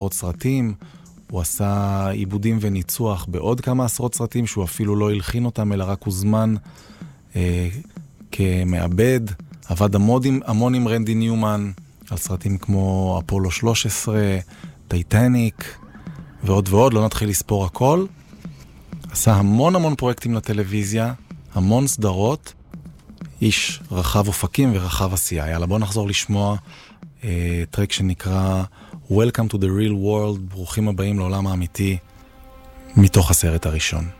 עשרות סרטים, הוא עשה עיבודים וניצוח בעוד כמה עשרות סרטים, שהוא אפילו לא הלחין אותם, אלא רק הוזמן כמעבד. עבד המון עם רנדי ניומן, על סרטים כמו אפולו 13, טייטניק, ועוד ועוד, לא נתחיל לספור הכל. עשה המון פרויקטים לטלוויזיה, המון סדרות, איש רחב אופקים ורחב עשייה. יאללה, בוא נחזור לשמוע טרק שנקרא Welcome to the Real World, ברוכים הבאים לעולם האמיתי, מתוך הסרט הראשון.